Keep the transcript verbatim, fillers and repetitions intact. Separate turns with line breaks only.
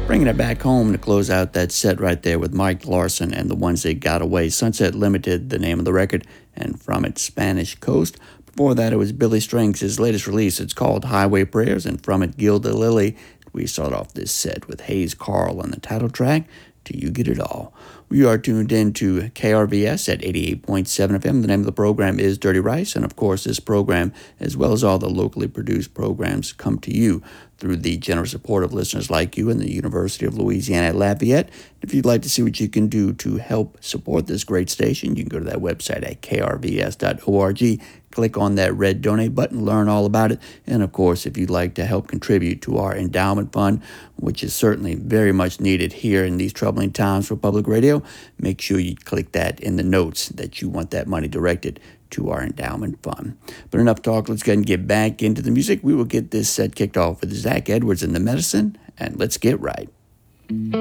Bringing it back home to close out that set right there with Mike Larson and the Ones That Got Away. Sunset Limited, the name of the record, and from its Spanish Coast. Before that, it was Billy Strings, his latest release. It's called Highway Prayers, and from it, Gilda Lily. We start off this set with Hayes Carl on the title track, Do You Get It All? We are tuned in to K R V S at eighty-eight point seven F M. The name of the program is Dirty Rice, and of course this program, as well as all the locally produced programs, come to you through the generous support of listeners like you and the University of Louisiana at Lafayette. If you'd like to see what you can do to help support this great station, you can go to that website at k r v s dot org. Click on that red donate button, learn all about it. And of course, if you'd like to help contribute to our endowment fund, which is certainly very much needed here in these troubling times for public radio, make sure you click that in the notes that you want that money directed to our endowment fund. But enough talk, let's go ahead and get back into the music. We will get this set kicked off with Zach Edwards and the Medicine, and let's get right.